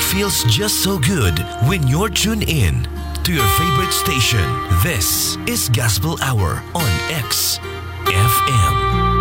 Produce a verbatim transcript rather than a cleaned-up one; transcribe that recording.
feels just so good when you're tuned in to your favorite station. This is Gospel Hour on X F M.